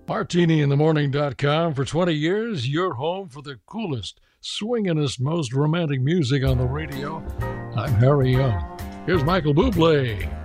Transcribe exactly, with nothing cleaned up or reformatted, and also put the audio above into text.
martini in the morning dot com. For twenty years, your home for the coolest, swinginest, most romantic music on the radio. I'm Harry Young. Here's Michael Bublé.